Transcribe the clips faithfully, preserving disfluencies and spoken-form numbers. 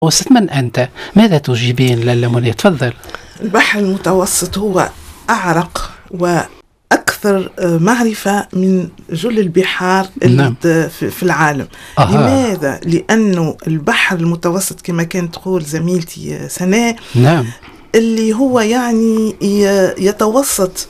وست من أنت؟ ماذا تجيبين لالا منى؟ تفضل. البحر المتوسط هو أعرق وأكثر معرفة من جل البحار نعم. في العالم. أها. لماذا؟ لأنه البحر المتوسط كما كانت تقول زميلتي سناء، نعم، اللي هو يعني يتوسط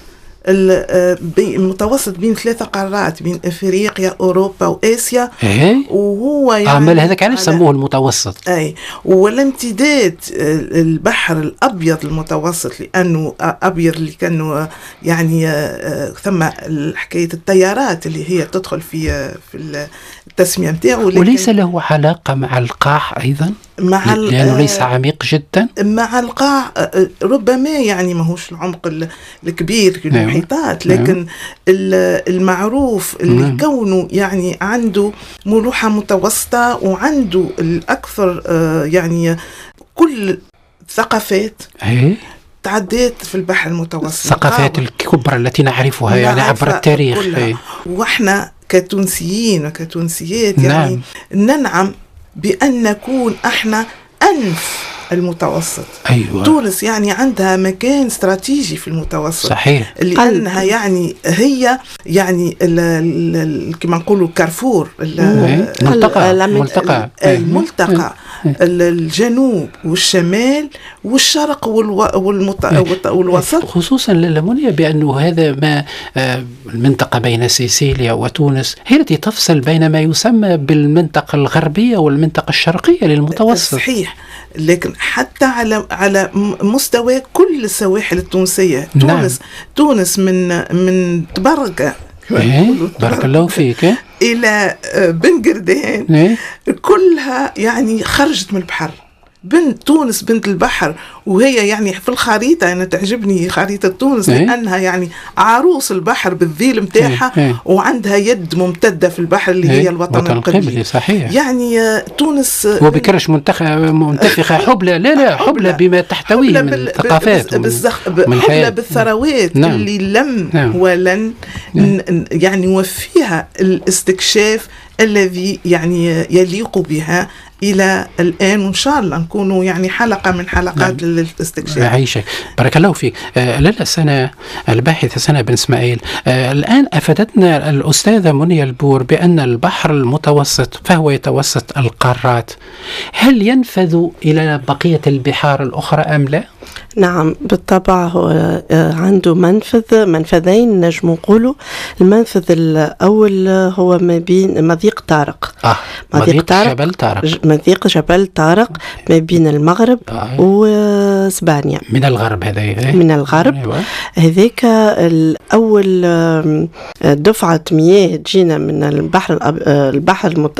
المتوسط بين ثلاثة قارات، بين أفريقيا أوروبا وآسيا. إيه؟ وهو يعني عمل هذاك علاش سموه المتوسط. أي، ولا امتداد البحر الأبيض المتوسط، لأنه أبيض اللي كانوا يعني ثم حكاية التيارات اللي هي تدخل في في التسمية متاعه، وليس له علاقة مع القاع أيضا، مع لأنه ليس عميق جدا. مع القاع ربما يعني ماهوش العمق الكبير في المحيطات، لكن المعروف اللي نعم. كونه يعني عنده ملوحة متوسطة وعنده الأكثر يعني كل ثقافات أيه؟ تعديت في البحر المتوسط، الثقافات الكبرى التي نعرفها يعني عبر التاريخ. أيه؟ وإحنا كتونسيين وكتونسيات يعني نعم. ننعم بأن نكون احنا أنف المتوسط. أيوة. تونس يعني عندها مكان استراتيجي في المتوسط، صحيح، لأنها يعني هي يعني كما نقولوا كارفور، الملتقى الملتقى الملتقى الجنوب والشمال والشرق والوسط. خصوصا للمنيا بأنه هذا ما المنطقة بين سيسيليا وتونس هي التي تفصل بين ما يسمى بالمنطقة الغربية والمنطقة الشرقية للمتوسط. صحيح، لكن حتى على على مستوى كل السواحل التونسية. تونس نعم. تونس من من تبرقة إيه؟ بارك الله فيك إيه؟ إلى بن قردان إيه؟ كلها يعني خرجت من البحر. بنت تونس بنت البحر، وهي يعني في الخريطة أنا تعجبني خريطة تونس إيه؟ لأنها يعني عروس البحر بالذيل متاعها إيه؟ إيه؟ وعندها يد ممتدة في البحر اللي إيه؟ هي الوطن القبلي. صحيح. يعني تونس وبكرش منتفخة حبلى لا لا حبلى بما تحتويه من الثقافات حبلى بالثروات نعم. اللي لم نعم. ولن نعم. يعني نوفيها الاستكشاف الذي يعني يليق بها إلى الآن، وإن شاء الله نكونوا يعني حلقة من حلقات نعم. للاستكشاف. عايشك بارك الله فيك. آه لالا سنة الباحثة سنة بن إسماعيل، آه الآن أفادتنا الأستاذة منى البور بأن البحر المتوسط فهو يتوسط القارات. هل ينفذ إلى بقية البحار الأخرى أم لا؟ نعم بالطبع، هو عنده منفذ منفذين نجم نقولوا. المنفذ الأول هو ما بين مضيق طارق. آه مضيق طارق جبل طارق مضيق جبل طارق ما بين المغرب آه. وإسبانيا. من الغرب هذا إيه؟ من الغرب أيوة. هذيك الأول دفعة مياه تجينا من البحر البحر المت...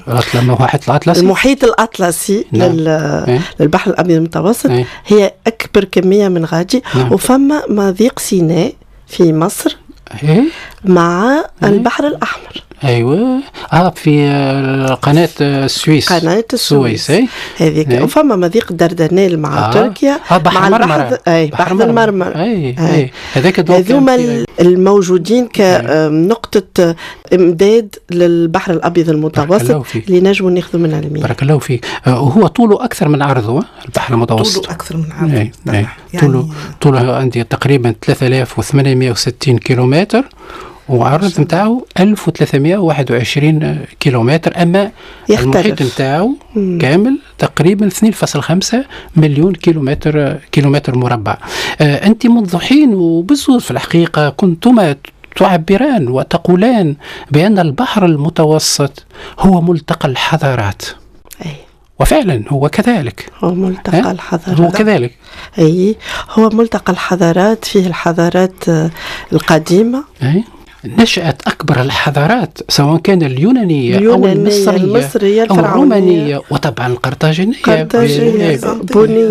المحيط الأطلسي نعم. لل... إيه؟ للبحر الأبيض المتوسط إيه؟ هي أكبر كمية من غادي نعم. وفما مضيق سيناء في مصر إيه؟ مع إيه؟ البحر الأحمر. أيوة آه في قناة السويس قناة السويس هذيك أيه؟ وفما مضيق دردنيل مع آه. تركيا آه بحر مع البحر أي بحر المرمر أي أي هذاك هذوما الموجودين كنقطة إمداد للبحر الأبيض المتوسط اللي نجموا ناخذوا منها المياه. بارك الله فيك. وهو طوله أكثر من عرضه البحر المتوسط. طوله أكثر من عرضه أي. أي. يعني طوله طوله عندي تقريبا ثلاثة آلاف وثمانمائة وستين كيلومتر، وعرض متاعه ألف وثلاثمائة وواحد وعشرين كيلومتر، أما يختلف. المحيط متاعه كامل تقريبا اثنين فاصلة خمسة مليون كيلومتر كيلومتر مربع. آه أنت منذ حين وبالصوت في الحقيقة كنتما تعبران وتقولان بأن البحر المتوسط هو ملتقى الحضارات. أي. وفعلا هو كذلك، هو ملتقى أه؟ الحضارات هو كذلك أي هو ملتقى الحضارات، فيه الحضارات القديمة أي. نشأت أكبر الحضارات سواء كان اليونانية, اليونانية أو المصرية, المصرية أو الرومانية، وطبعا القرطاجينية قرطاجينية بونية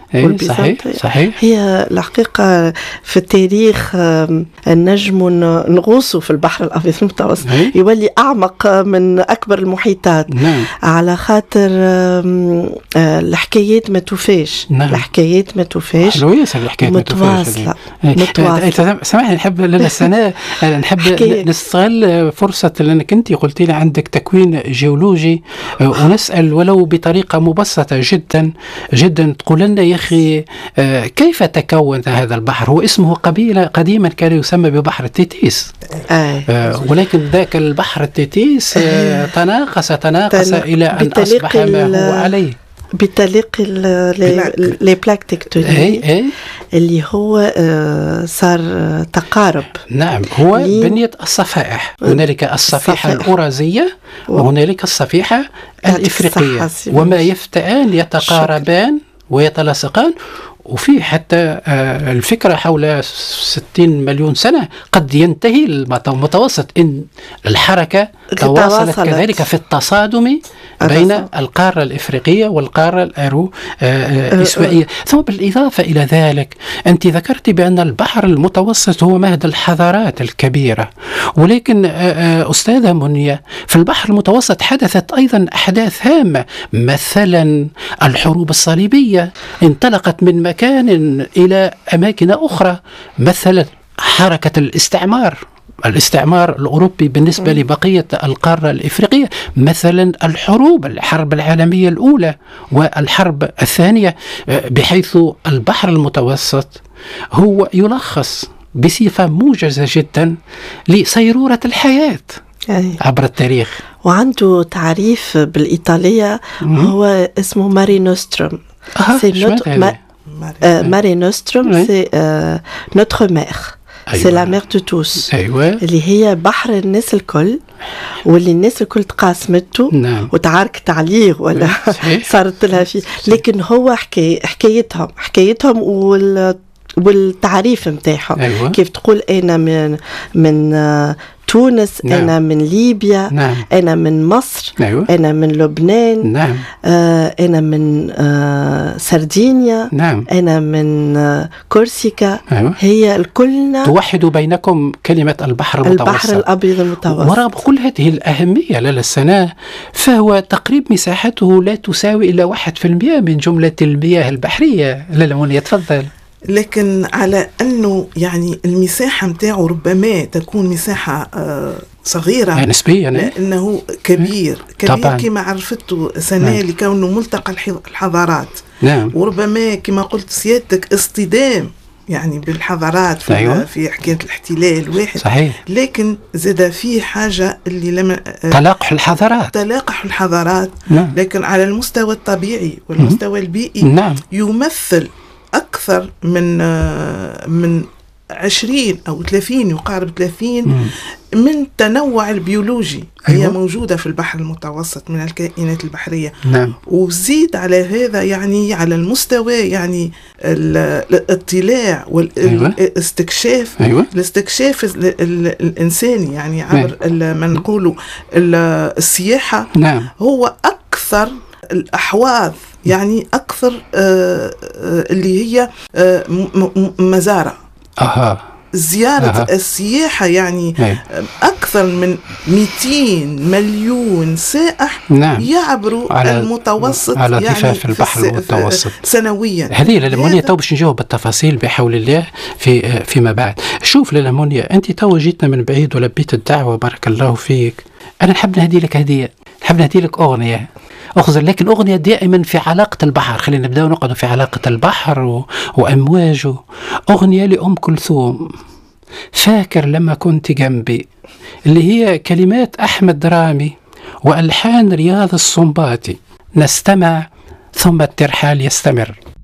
والبيزنطي. صحيح صحيح. هي الحقيقة في التاريخ النجم نغوص في البحر الأبيض المتوسط يولي أعمق من أكبر المحيطات. نعم. على خاطر الحكايات ما توفاش. نعم. الحكايات ما توفاش متواصلة متواصلة. سامحني نحب لنا السنة نحب نستغل فرصة لأنك أنت قلت لي عندك تكوين جيولوجي ونسأل ولو بطريقة مبسطة جدا جدا تقول لنا يا أخي كيف تكون هذا البحر؟ هو اسمه قبيلة قديما كان يسمى ببحر التيتيس. آه. ولكن ذاك البحر التيتيس تناقص تناقص إلى أن أصبح ما هو عليه بتلاقي لي بلاك تكتونيك اللي هو صار تقارب. نعم. هو بنية الصفائح. هنالك الصفيحة الأورازية وهنالك الصفيحة الإفريقية وما يفتئان يتقاربان ويتلاصقان. وفي حتى الفكرة حول ستين مليون سنة قد ينتهي المتوسط إن الحركة تواصلت كذلك في التصادم بين القارة الإفريقية والقارة الآسيوية. ثم بالإضافة إلى ذلك أنت ذكرت بأن البحر المتوسط هو مهد الحضارات الكبيرة، ولكن أستاذة منية في البحر المتوسط حدثت أيضا أحداث هامة، مثلا الحروب الصليبية انطلقت من مكان إلى أماكن أخرى، مثلا حركة الاستعمار الاستعمار الأوروبي بالنسبة م. لبقية القارة الإفريقية، مثلا الحروب الحرب العالمية الأولى والحرب الثانية، بحيث البحر المتوسط هو يلخص بصفة موجزة جدا لسيرورة الحياة أي. عبر التاريخ. وعنده تعريف بالإيطالية م. هو اسمه ماري نوستروم. ماري نوستروم سي نوتر مير، سي لا مير دو توس، اللي هي بحر الناس الكل، واللي الناس الكل تقاسمته نعم. وتعاركت عليه ولا صارت لها فيه، لكن هو حكاية حكايتهم حكايتهم وال والتعريف متاعهم. أيوة. كيف تقول أنا من من تونس، نعم. أنا من ليبيا، نعم. أنا من مصر، أيوة. أنا من لبنان، نعم. آه أنا من آه سردينيا، نعم. أنا من آه كورسيكا. أيوة. هي الكلنا توحد بينكم كلمة البحر المتوسط، البحر الأبيض المتوسط. ورغم كل هذه الأهمية للسنة فهو تقريب مساحته لا تساوي إلا واحد في المئة من جملة المياه البحرية. لالا منى تفضل. لكن على أنه يعني المساحة متاعه ربما تكون مساحة آه صغيرة نسبيا، لأنه كبير كبير طبعاً. كما عرفته سنة نعم. لكونه ملتقى الحضارات. نعم. وربما كما قلت سيادتك اصطدام يعني بالحضارات في, أيوة. في حكاية الاحتلال واحد. صحيح. لكن زاد فيه حاجة اللي لما تلاقح الحضارات تلاقح الحضارات. نعم. لكن على المستوى الطبيعي والمستوى البيئي نعم. يمثل أكثر من من عشرين أو ثلاثين، يقارب ثلاثين مم. من تنوع البيولوجي. أيوة. هي موجودة في البحر المتوسط من الكائنات البحرية. نعم. وزيد على هذا يعني على المستوى يعني الاطلاع والاستكشاف. أيوة. الاستكشاف الإنساني يعني عبر ما نقوله السياحة. نعم. هو أكثر الأحواض يعني أكثر آه آه اللي هي آه مزارع. أها. زيارة أها. السياحة يعني هي. أكثر من مئتين مليون سائح نعم. يعبروا على المتوسط على ضفاف يعني البحر المتوسط سنويا. هذه للمونيا تو باش نجاوب بالتفاصيل بحول الله في فيما بعد. شوف للمونيا أنت تو جيتنا من بعيد ولبيت الدعوة، بارك الله فيك. أنا نحب نهدي لك هدية، نحب نهدي لك أغنية أخذ لكن أغنية دائما في علاقة البحر. خلينا نبدأ نقعد في علاقة البحر و... وأمواجه. أغنية لأم كلثوم، فاكر لما كنت جنبي، اللي هي كلمات أحمد رامي وألحان رياض السنباطي. نستمع ثم الترحال يستمر.